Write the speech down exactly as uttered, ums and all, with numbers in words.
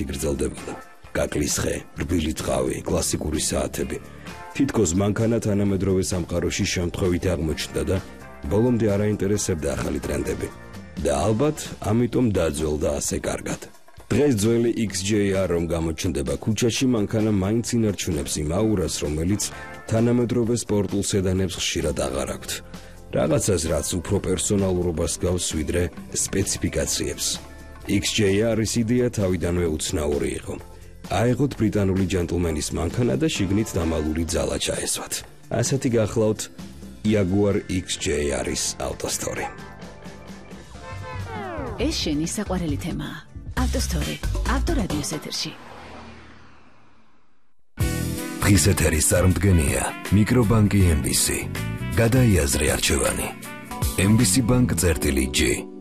გრძელდებოდა. Კაკლის ხე, რბილი ტყავი, კლასიკური საათები. თითქოს მანქანა თანამედროვე სამყაროში შემთხვევით აღმოჩნდა და ბოლომდე არ აინტერესებდა ახალი ტრენდები. და ალბათ ამიტომ დაძველდა ასე კარგად. დღეს ძველი X J R რომ გამოჩნდება ქუჩაში, მანქანა მაინც ინარჩუნებს იმ აურას, რომელიც თანამედროვე სპორტულ სედანებს ხშირად აღარ აქვთ. Რაღაცას, რაც უფრო პერსონალურობას გავს ვიდრე სპეციფიკაციებს. X J R-ის იდეა თავიდანვე უცნაური იყო. აიღოთ ბრიტანული ჯენტლმენის მანქანა და შიგნით დამალული ძალა ჩაესვათ. ასეთი გახლავთ Jaguar X J R-ის ავტოსტორი. ეს შენი საყვარელი თემაა. ავტოსტორი, ავტორადიოს ეთერში. დღის ეთერის წარმდგენია მიკრობანკი M B C. გადაიაზრე არჩევანი. M B C Bank წერტილი G.